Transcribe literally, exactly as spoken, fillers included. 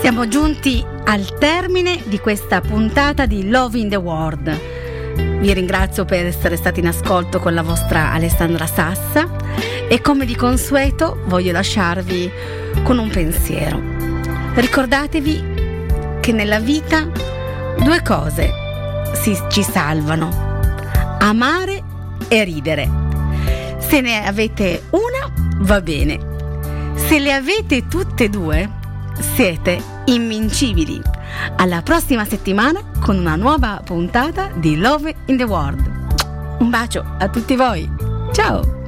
Siamo giunti al termine di questa puntata di Love in the World. Vi ringrazio per essere stati in ascolto con la vostra Alessandra Sassa e come di consueto voglio lasciarvi con un pensiero. Ricordatevi che nella vita due cose si, ci salvano: amare e ridere. Se ne avete una, va bene. Se le avete tutte e due, siete invincibili. Alla prossima settimana con una nuova puntata di Love in the World. Un bacio a tutti voi. Ciao!